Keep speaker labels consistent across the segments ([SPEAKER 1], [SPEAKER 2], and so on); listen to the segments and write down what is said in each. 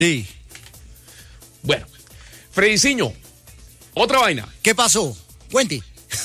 [SPEAKER 1] Sí.
[SPEAKER 2] Bueno, Frediciño, otra vaina.
[SPEAKER 1] ¿Qué pasó? Cuente.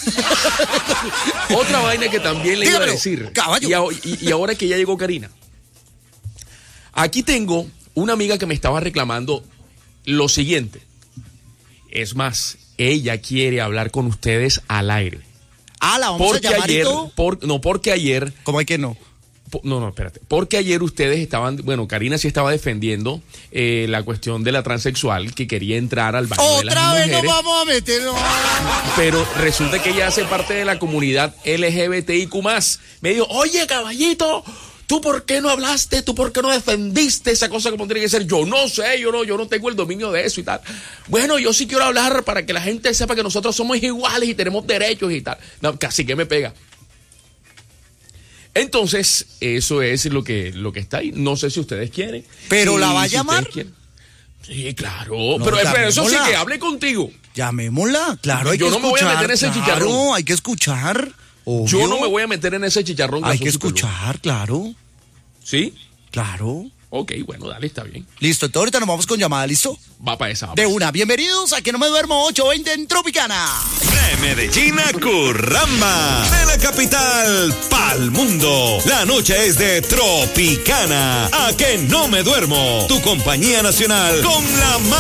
[SPEAKER 2] Otra vaina que también le iba a
[SPEAKER 1] Dígamelo,
[SPEAKER 2] decir.
[SPEAKER 1] caballo.
[SPEAKER 2] Y ahora que ya llegó Karina. Aquí tengo una amiga que me estaba reclamando lo siguiente. Es más, ella quiere hablar con ustedes al aire.
[SPEAKER 1] La vamos
[SPEAKER 2] Porque
[SPEAKER 1] a llamar
[SPEAKER 2] ayer,
[SPEAKER 1] y todo.
[SPEAKER 2] porque ayer.
[SPEAKER 1] ¿Cómo hay que no?
[SPEAKER 2] No, espérate. Porque ayer ustedes estaban, bueno, Karina sí estaba defendiendo la cuestión de la transexual que quería entrar al baño de las
[SPEAKER 1] Otra vez
[SPEAKER 2] mujeres.
[SPEAKER 1] nos vamos a meter. No.
[SPEAKER 2] Pero resulta que ella hace parte de la comunidad LGBTIQ+. Me dijo, oye, caballito, ¿tú por qué no hablaste? ¿Tú por qué no defendiste esa cosa como tiene que ser? Yo no sé, yo no tengo el dominio de eso y tal. Bueno, yo sí quiero hablar para que la gente sepa que nosotros somos iguales y tenemos derechos y tal. No, casi que me pega. Entonces, eso es lo que está ahí. No sé si ustedes quieren.
[SPEAKER 1] ¿Pero la va a llamar?
[SPEAKER 2] Sí, claro.
[SPEAKER 1] No,
[SPEAKER 2] pero eso sí,
[SPEAKER 1] llamémosla.
[SPEAKER 2] que hable contigo.
[SPEAKER 1] Llamémosla. Claro, hay
[SPEAKER 2] Yo
[SPEAKER 1] que
[SPEAKER 2] no me
[SPEAKER 1] escuchar.
[SPEAKER 2] voy a meter en ese chicharrón.
[SPEAKER 1] Claro, hay que escuchar. Obvio.
[SPEAKER 2] Yo no me voy a meter en ese chicharrón.
[SPEAKER 1] Hay que
[SPEAKER 2] Gasosito,
[SPEAKER 1] escuchar, claro.
[SPEAKER 2] ¿Sí?
[SPEAKER 1] Claro.
[SPEAKER 2] Ok, bueno, dale, está bien.
[SPEAKER 1] Listo, entonces ahorita nos vamos con llamada, ¿listo?
[SPEAKER 2] Va para esa.
[SPEAKER 1] De una. Bienvenidos a Que No Me Duermo 820 en Tropicana.
[SPEAKER 3] De Medellín a Curramba, de la capital pa'l mundo. La noche es de Tropicana. A Que No Me Duermo, tu compañía nacional con la